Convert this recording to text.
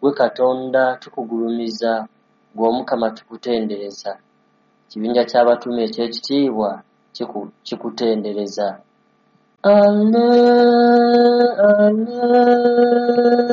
gwe Katonda tukugulumiza, gwe Omukama tukutendereza. Kibinja ky'abatume eky'ekitiibwa kikutendereza. Allah, Allah.